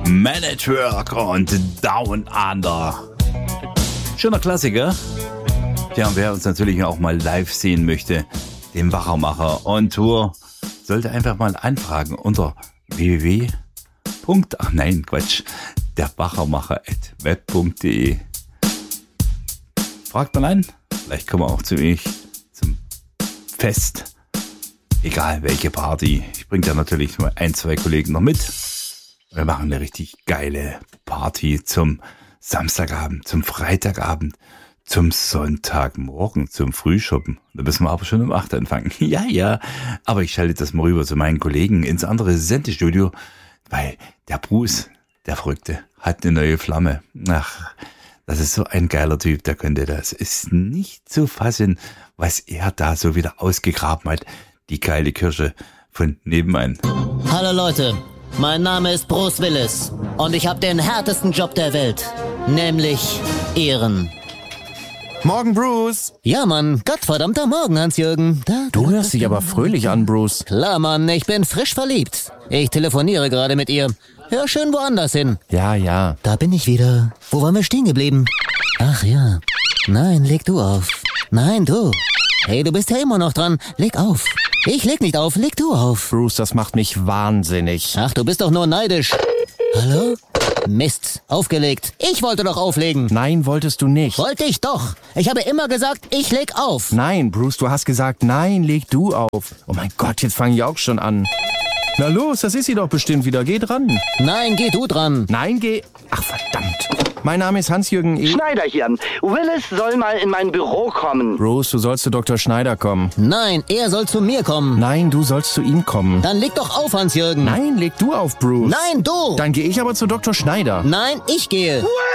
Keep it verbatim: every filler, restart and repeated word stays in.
Man at Work und Down Under. Schöner Klassiker. Ja, und wer uns natürlich auch mal live sehen möchte, den Wachermacher on Tour, sollte einfach mal anfragen unter w w w. Ach nein, Quatsch, der Wachermacher at web punkt de. Fragt mal an, vielleicht kommen wir auch zu mir zum Fest. Egal welche Party. Ich bringe da natürlich nur ein, zwei Kollegen noch mit. Wir machen eine richtig geile Party zum Samstagabend, zum Freitagabend, zum Sonntagmorgen, zum Frühschoppen. Da müssen wir aber schon um acht anfangen. Ja, ja, aber ich schalte das mal rüber zu meinen Kollegen ins andere Sendestudio, weil der Bruce, der Verrückte, hat eine neue Flamme. Ach, das ist so ein geiler Typ, der könnte das. Ist nicht zu fassen, was er da so wieder ausgegraben hat. Die geile Kirsche von nebenan. Hallo Leute, mein Name ist Bruce Willis und ich habe den härtesten Job der Welt, nämlich Ehren. Morgen, Bruce. Ja, Mann, gottverdammter Morgen, Hans-Jürgen. Da, Du hörst dich aber fröhlich an, Bruce. Klar, Mann, ich bin frisch verliebt. Ich telefoniere gerade mit ihr. Hör schön woanders hin. Ja, ja. Da bin ich wieder. Wo waren wir stehen geblieben? Ach ja. Nein, leg du auf. Nein, du. Hey, du bist ja immer noch dran. Leg auf. Ich leg nicht auf, leg du auf. Bruce, das macht mich wahnsinnig. Ach, du bist doch nur neidisch. Hallo? Mist, aufgelegt. Ich wollte doch auflegen. Nein, wolltest du nicht. Wollte ich doch. Ich habe immer gesagt, ich leg auf. Nein, Bruce, du hast gesagt, nein, leg du auf. Oh mein Gott, jetzt fange ich auch schon an. Na los, das ist sie doch bestimmt wieder. Geh dran. Nein, geh du dran. Nein, geh... Ach, verdammt. Mein Name ist Hans-Jürgen E. Schneider hier. Willis soll mal in mein Büro kommen. Bruce, du sollst zu Doktor Schneider kommen. Nein, er soll zu mir kommen. Nein, du sollst zu ihm kommen. Dann leg doch auf, Hans-Jürgen. Nein, leg du auf, Bruce. Nein, du. Dann gehe ich aber zu Doktor Schneider. Nein, ich gehe. Willis!